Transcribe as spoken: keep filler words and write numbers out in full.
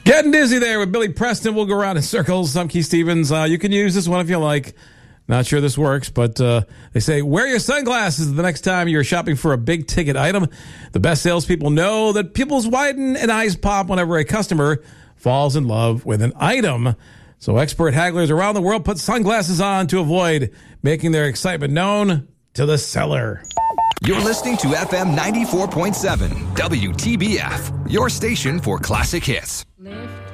Getting dizzy there with Billy Preston. We'll go around in circles. I'm Keith Stevens. Uh, you can use this one if you like. Not sure this works, but uh, they say wear your sunglasses the next time you're shopping for a big-ticket item. The best salespeople know that pupils widen and eyes pop whenever a customer falls in love with an item. So expert hagglers around the world put sunglasses on to avoid making their excitement known to the seller. You're listening to F M ninety-four point seven, W T B F, your station for classic hits.